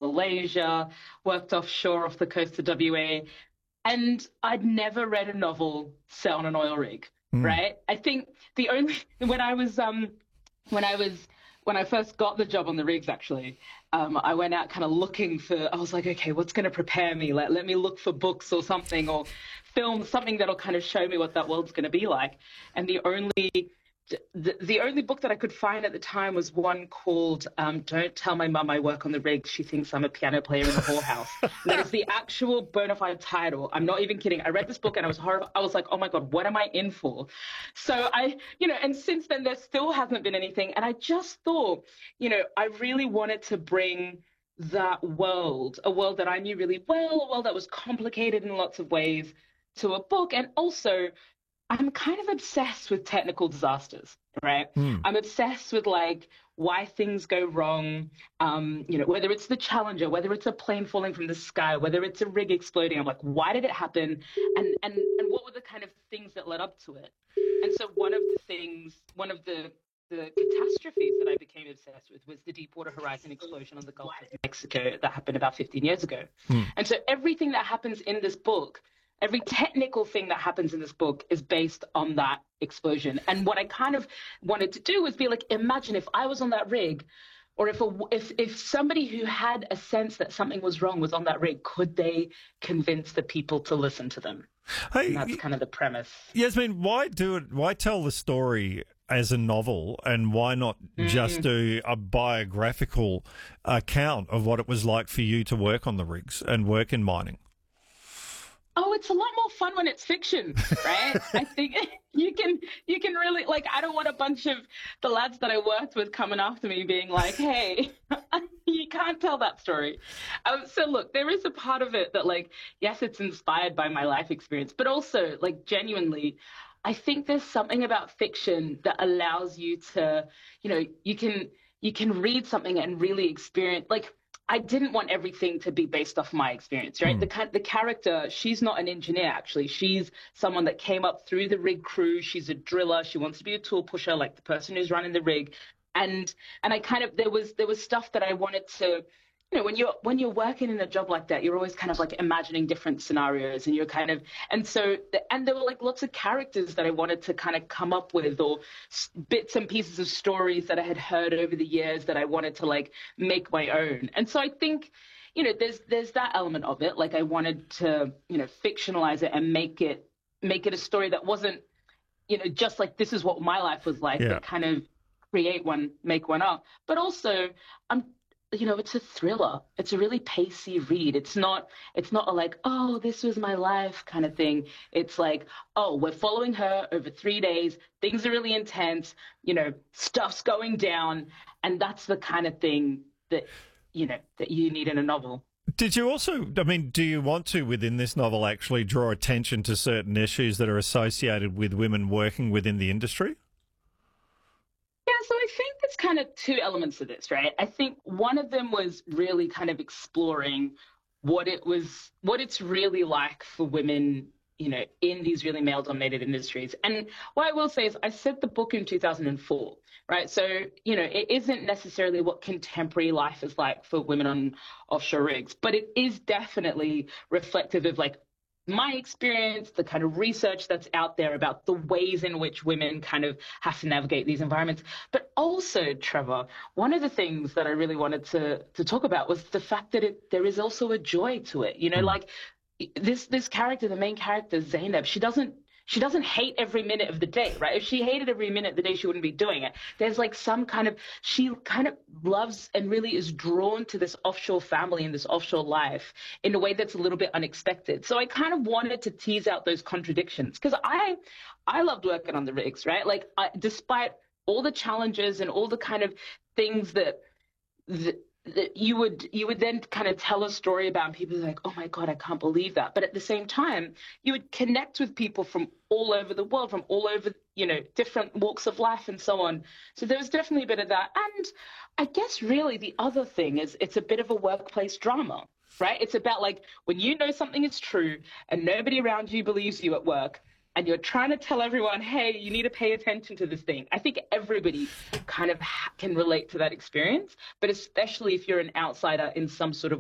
Malaysia, worked offshore off the coast of WA, and I'd never read a novel set on an oil rig, Mm. right? I think the only when I was when I first got the job on the rigs, actually, I went out kind of looking for. I was like, okay, what's going to prepare me? Let me look for books or something, or film something that'll kind of show me what that world's going to be like. And the only book that I could find at the time was one called "Don't Tell My Mum I Work on the Rigs. She thinks I'm a piano player in the whorehouse." And that is the actual bona fide title. I'm not even kidding. I read this book and I was horrified. I was like, "Oh my God, what am I in for?" So and since then there still hasn't been anything. And I just thought, I really wanted to bring that world, a world that I knew really well, a world that was complicated in lots of ways, to a book. And also, I'm kind of obsessed with technical disasters, right? Mm. I'm obsessed with like why things go wrong. Whether it's the Challenger, whether it's a plane falling from the sky, whether it's a rig exploding. I'm like, why did it happen? And what were the kind of things that led up to it? And so one of the catastrophes that I became obsessed with was the Deepwater Horizon explosion on the Gulf of Mexico that happened about 15 years ago. Mm. And so everything that happens in this book, every technical thing that happens in this book is based on that explosion. And what I kind of wanted to do was be like, imagine if I was on that rig, or if somebody who had a sense that something was wrong was on that rig, could they convince the people to listen to them? Hey, And that's kind of the premise. Yasmin, why do it? Why tell the story as a novel, and why not just do a biographical account of what it was like for you to work on the rigs and work in mining? Oh, it's a lot more fun when it's fiction, right? I think you can really, like, I don't want a bunch of the lads that I worked with coming after me being like, hey, you can't tell that story. So look, there is a part of it that, like, yes, it's inspired by my life experience, but also, like, genuinely, I think there's something about fiction that allows you to, you can read something and really experience, like, I didn't want everything to be based off my experience, right? The character, she's not an engineer, actually. She's someone that came up through the rig crew. She's a driller. She wants to be a tool pusher, like the person who's running the rig. And I kind of, there was stuff that I wanted to, when you're working in a job like that, you're always kind of like imagining different scenarios, and you're kind of, and there were like lots of characters that I wanted to kind of come up with, or bits and pieces of stories that I had heard over the years that I wanted to like make my own. And so I think, there's that element of it. Like I wanted to, fictionalize it and make it a story that wasn't, just like this is what my life was like, but kind of make one up. But also, it's a thriller. It's a really pacey read. It's not a like, oh, this was my life kind of thing. It's like, oh, we're following her over 3 days. Things are really intense. Stuff's going down. And that's the kind of thing that you need in a novel. Did you also, do you want to, within this novel, actually draw attention to certain issues that are associated with women working within the industry? Yeah, so I think there's kind of two elements to this, right? I think one of them was really kind of exploring what it's really like for women, in these really male-dominated industries. And what I will say is I said the book in 2004, right? So, it isn't necessarily what contemporary life is like for women on offshore rigs, but it is definitely reflective of like my experience, the kind of research that's out there about the ways in which women kind of have to navigate these environments. But also, Trevor, one of the things that I really wanted to talk about was the fact that there is also a joy to it. Like this character, the main character, Zainab, she doesn't hate every minute of the day, right? If she hated every minute of the day, she wouldn't be doing it. There's like she kind of loves and really is drawn to this offshore family and this offshore life in a way that's a little bit unexpected. So I kind of wanted to tease out those contradictions because I loved working on the rigs, right? Like despite all the challenges and all the kind of things that you would then kind of tell a story about, and people are like, oh my God, I can't believe that. But at the same time, you would connect with people from all over the world, from all over, different walks of life and so on. So there was definitely a bit of that. And I guess really the other thing is it's a bit of a workplace drama, right? It's about like when you know something is true and nobody around you believes you at work, and you're trying to tell everyone, hey, you need to pay attention to this thing. I think everybody kind of can relate to that experience, but especially if you're an outsider in some sort of